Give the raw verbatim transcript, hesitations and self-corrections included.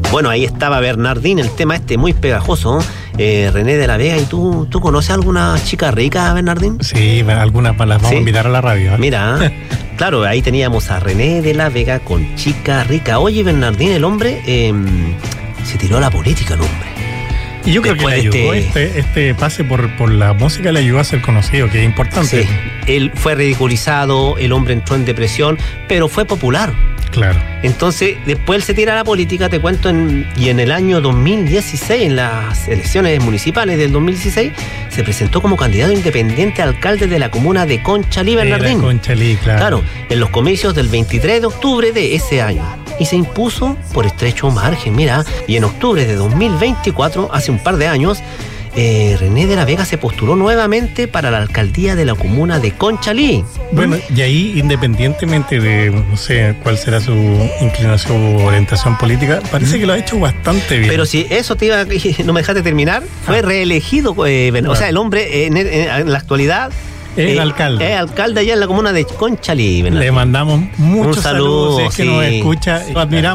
Bueno, ahí estaba Bernardín, el tema este muy pegajoso, eh, René de la Vega. ¿Y tú, tú conoces a alguna chica rica, Bernardín? Sí, algunas las vamos ¿Sí? a invitar a la radio, ¿eh? Mira, claro, ahí teníamos a René de la Vega con chica rica. Oye, Bernardín, el hombre eh, se tiró a la política, el hombre. Y yo creo Después que le ayudó, este, este, este pase por, por la música le ayudó a ser conocido, que es importante. Sí, él fue ridiculizado, el hombre entró en depresión, pero fue popular. Claro. Entonces, después él se tira a la política, te cuento, en, y en el año dos mil dieciséis, en las elecciones municipales del dos mil dieciséis, se presentó como candidato independiente a alcalde de la comuna de Conchalí, Bernardín. Era Conchalí, claro. Claro, en los comicios del veintitrés de octubre de ese año. Y se impuso por estrecho margen, mira. Y en octubre de dos mil veinticuatro, hace un par de años, eh, René de la Vega se postuló nuevamente para la alcaldía de la comuna de Conchalí. Bueno, y ahí, independientemente de, no sé, cuál será su inclinación o orientación política, parece que lo ha hecho bastante bien. Pero si eso te iba, no me dejaste terminar, fue ah. reelegido, eh, bueno. O sea, el hombre en, en, en la actualidad es eh, alcalde. Es alcalde allá en la comuna de Conchalí. Le mandamos muchos saludos, saludos es que sí. nos escucha. Admiramos